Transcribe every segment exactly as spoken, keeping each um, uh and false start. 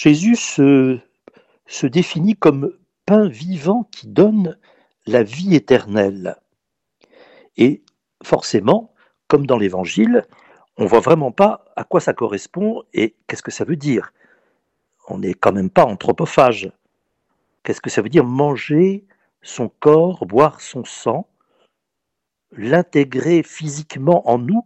Jésus se, se définit comme pain vivant qui donne la vie éternelle. Et forcément, comme dans l'Évangile, on ne voit vraiment pas à quoi ça correspond et qu'est-ce que ça veut dire. On n'est quand même pas anthropophage. Qu'est-ce que ça veut dire manger son corps, boire son sang, l'intégrer physiquement en nous?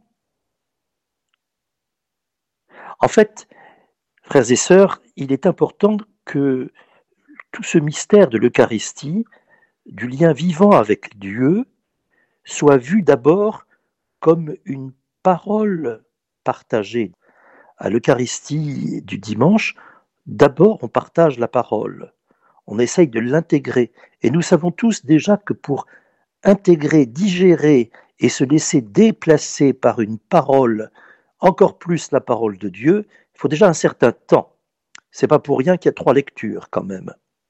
En fait, frères et sœurs, il est important que tout ce mystère de l'Eucharistie, du lien vivant avec Dieu, soit vu d'abord comme une parole partagée. À l'Eucharistie du dimanche, d'abord on partage la parole, on essaye de l'intégrer. Et nous savons tous déjà que pour intégrer, digérer et se laisser déplacer par une parole, encore plus la parole de Dieu, il faut déjà un certain temps. C'est pas pour rien qu'il y a trois lectures quand même.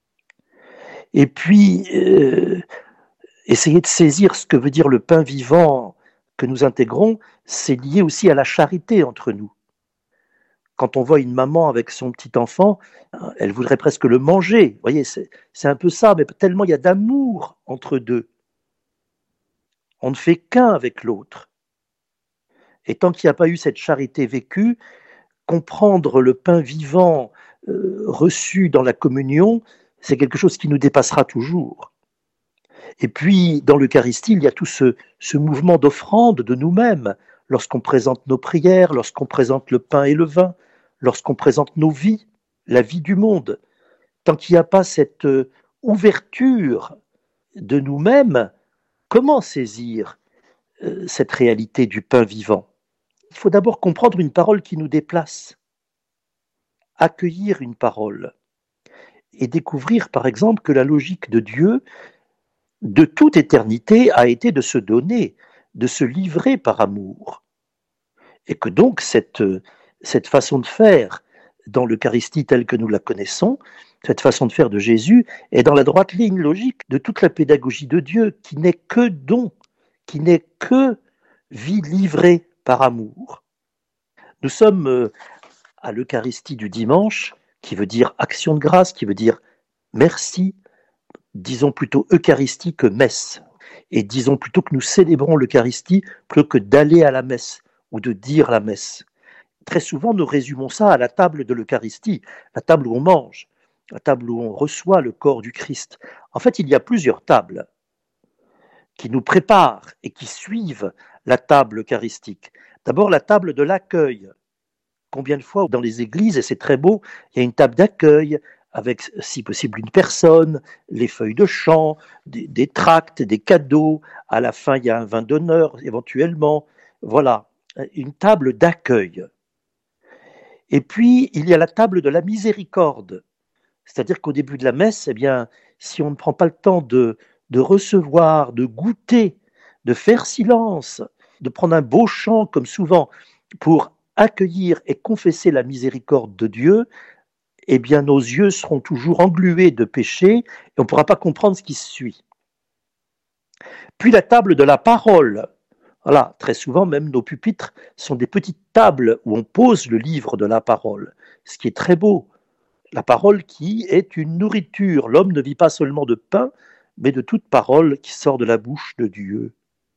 Et puis, euh, essayer de saisir ce que veut dire le pain vivant que nous intégrons, c'est lié aussi à la charité entre nous. Quand on voit une maman avec son petit enfant, elle voudrait presque le manger. Vous voyez, c'est, c'est un peu ça, mais tellement il y a d'amour entre deux. On ne fait qu'un avec l'autre. Et tant qu'il n'y a pas eu cette charité vécue, comprendre le pain vivant euh, reçu dans la communion, c'est quelque chose qui nous dépassera toujours. Et puis, dans l'Eucharistie, il y a tout ce, ce mouvement d'offrande de nous-mêmes, lorsqu'on présente nos prières, lorsqu'on présente le pain et le vin, lorsqu'on présente nos vies, la vie du monde. Tant qu'il n'y a pas cette ouverture de nous-mêmes, comment saisir euh, cette réalité du pain vivant? Il faut d'abord comprendre une parole qui nous déplace, accueillir une parole et découvrir, par exemple, que la logique de Dieu, de toute éternité, a été de se donner, de se livrer par amour. Et que donc cette, cette façon de faire dans l'Eucharistie telle que nous la connaissons, cette façon de faire de Jésus, est dans la droite ligne logique de toute la pédagogie de Dieu, qui n'est que don, qui n'est que vie livrée par amour. Nous sommes à l'Eucharistie du dimanche, qui veut dire action de grâce, qui veut dire merci, disons plutôt Eucharistie que messe. Et disons plutôt que nous célébrons l'Eucharistie plutôt que d'aller à la messe ou de dire la messe. Très souvent, nous résumons ça à la table de l'Eucharistie, la table où on mange, la table où on reçoit le corps du Christ. En fait, il y a plusieurs tables qui nous préparent et qui suivent la table eucharistique. D'abord, la table de l'accueil. Combien de fois dans les églises, et c'est très beau, il y a une table d'accueil avec, si possible, une personne, les feuilles de chant, des, des tracts, des cadeaux. À la fin, il y a un vin d'honneur, éventuellement. Voilà, une table d'accueil. Et puis, il y a la table de la miséricorde. C'est-à-dire qu'au début de la messe, eh bien, si on ne prend pas le temps de, de recevoir, de goûter, de faire silence, de prendre un beau chant, comme souvent, pour accueillir et confesser la miséricorde de Dieu, eh bien, nos yeux seront toujours englués de péché et on ne pourra pas comprendre ce qui suit. Puis la table de la parole. Voilà, très souvent, même nos pupitres sont des petites tables où on pose le livre de la parole, ce qui est très beau. La parole qui est une nourriture. L'homme ne vit pas seulement de pain, mais de toute parole qui sort de la bouche de Dieu.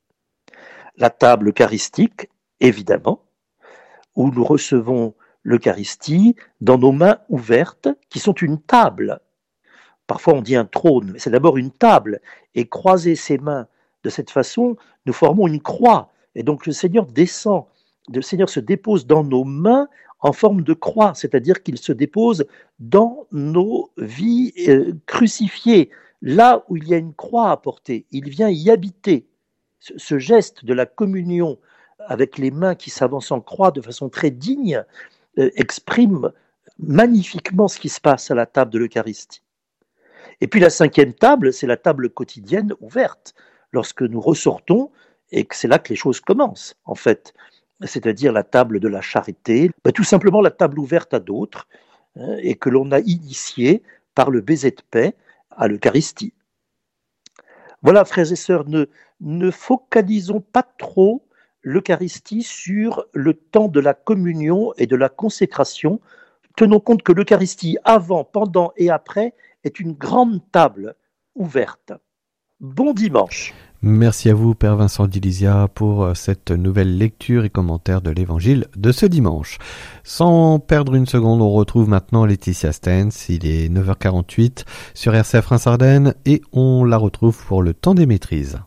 La table eucharistique, évidemment, où nous recevons l'Eucharistie dans nos mains ouvertes, qui sont une table. Parfois on dit un trône, mais c'est d'abord une table. Et croiser ses mains de cette façon, nous formons une croix. Et donc le Seigneur descend, le Seigneur se dépose dans nos mains en forme de croix, c'est-à-dire qu'il se dépose dans nos vies euh, crucifiées, là où il y a une croix à porter. Il vient y habiter. Ce, ce geste de la communion avec les mains qui s'avancent en croix de façon très digne, euh, exprime magnifiquement ce qui se passe à la table de l'Eucharistie. Et puis la cinquième table, c'est la table quotidienne ouverte, lorsque nous ressortons et que c'est là que les choses commencent, en fait. C'est-à-dire la table de la charité, ben, tout simplement la table ouverte à d'autres, hein, et que l'on a initiée par le baiser de paix à l'Eucharistie. Voilà, frères et sœurs, ne, ne focalisons pas trop l'Eucharistie sur le temps de la communion et de la consécration, tenons compte que l'Eucharistie, avant, pendant et après, est une grande table ouverte. Bon dimanche. Merci à vous, Père Vincent Dilizia, pour cette nouvelle lecture et commentaire de l'Évangile de ce dimanche. Sans perdre une seconde, on retrouve maintenant Laetitia Stens. Il est neuf heures quarante-huit sur R C F Reims-Ardennes et on la retrouve pour le temps des maîtrises.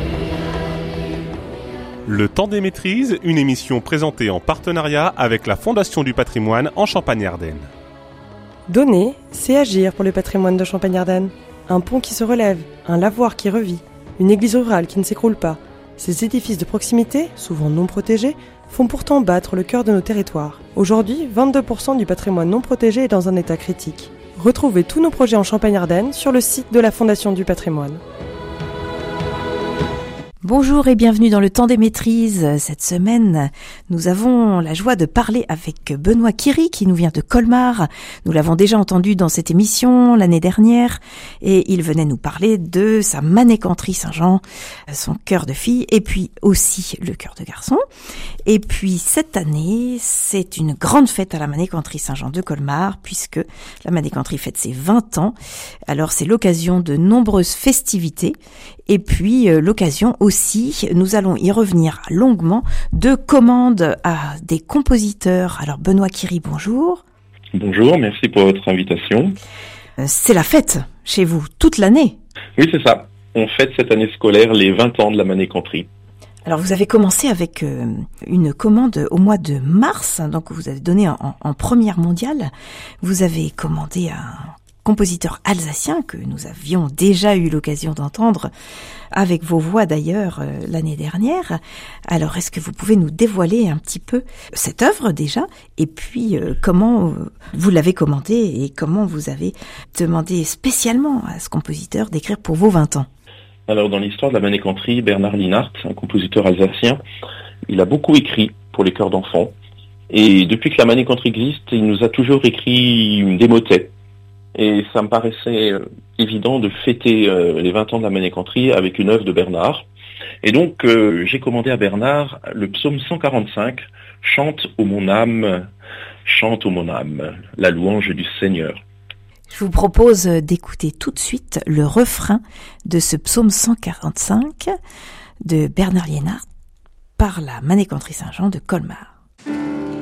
Le temps des maîtrises, une émission présentée en partenariat avec la Fondation du patrimoine en Champagne-Ardenne. Donner, c'est agir pour le patrimoine de Champagne-Ardenne. Un pont qui se relève, un lavoir qui revit, une église rurale qui ne s'écroule pas. Ces édifices de proximité, souvent non protégés, font pourtant battre le cœur de nos territoires. Aujourd'hui, vingt-deux pour cent du patrimoine non protégé est dans un état critique. Retrouvez tous nos projets en Champagne-Ardenne sur le site de la Fondation du patrimoine. Bonjour et bienvenue dans le temps des maîtrises. Cette semaine, nous avons la joie de parler avec Benoît Quiri qui nous vient de Colmar. Nous l'avons déjà entendu dans cette émission l'année dernière et il venait nous parler de sa manécanterie Saint-Jean, son cœur de fille et puis aussi le cœur de garçon. Et puis cette année, c'est une grande fête à la manécanterie Saint-Jean de Colmar puisque la manécanterie fête ses vingt ans. Alors c'est l'occasion de nombreuses festivités et puis euh, l'occasion aussi, nous allons y revenir longuement, de commandes à des compositeurs. Alors Benoît Quiri, bonjour. Bonjour, merci pour votre invitation. Euh, c'est la fête chez vous, toute l'année. Oui, c'est ça. On fête cette année scolaire les vingt ans de la manécanterie. Alors vous avez commencé avec euh, une commande au mois de mars, donc vous avez donné en, en première mondiale. Vous avez commandé un compositeur alsacien que nous avions déjà eu l'occasion d'entendre avec vos voix d'ailleurs euh, l'année dernière. Alors est-ce que vous pouvez nous dévoiler un petit peu cette œuvre déjà et puis euh, comment euh, vous l'avez commandée et comment vous avez demandé spécialement à ce compositeur d'écrire pour vos vingt ans? Alors dans l'histoire de la manécanterie, Bernard Linhart, un compositeur alsacien, il a beaucoup écrit pour les chœurs d'enfants et depuis que la manécanterie existe, il nous a toujours écrit des motets. Et ça me paraissait euh, évident de fêter euh, les vingt ans de la manécanterie avec une œuvre de Bernard. Et donc, euh, j'ai commandé à Bernard le psaume cent quarante-cinq, « Chante, ô mon âme, chante, ô mon âme, la louange du Seigneur ». Je vous propose d'écouter tout de suite le refrain de ce psaume cent quarante-cinq de Bernard Liénart par la manécanterie Saint-Jean de Colmar.